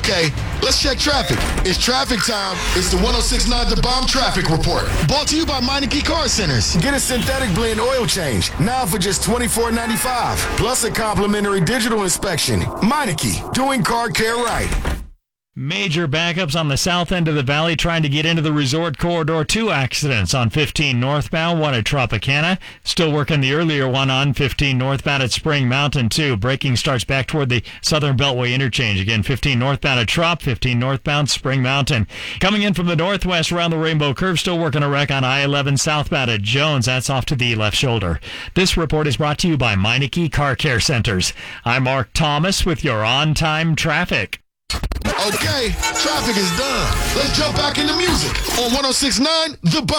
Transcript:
Okay, let's check traffic. It's traffic time. It's the 106.9 The Bomb Traffic Report. Brought to you by Meineke Car Centers. Get a synthetic blend oil change now for just $24.95. Plus a complimentary digital inspection. Meineke, doing car care right. Major backups on the south end of the valley trying to get into the resort corridor. 2 accidents on 15 northbound, one at Tropicana. Still working the earlier one on 15 northbound at Spring Mountain, too. Braking starts back toward the Southern Beltway interchange. Again, 15 northbound at Trop, 15 northbound Spring Mountain. Coming in from the northwest around the Rainbow Curve, still working a wreck on I-11 southbound at Jones. That's off to the left shoulder. This report is brought to you by Meineke Car Care Centers. I'm Mark Thomas with your on-time traffic. Okay, traffic is done. Let's jump back into music on 106.9 The Bomb.